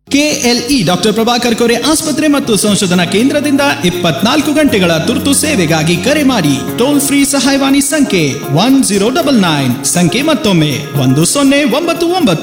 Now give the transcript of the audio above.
KLE doctor Prabhakar Kore ಆಸ್ಪತ್ರೆ ಮತ್ತು ಸಂಶೋಧನಾ ಕೇಂದ್ರದಿಂದ 24 ಗಂಟೆಗಳ ತುರ್ತು ಸೇವೆಗಾಗಿ ಕರೆ ಮಾಡಿ. ಟೋಲ್ ಫ್ರೀ ಸಹಾಯವಾಣಿ ಸಂಖ್ಯೆ 1099. ಸಂಖ್ಯೆ ಮತ್ತೊಮ್ಮೆ 1099.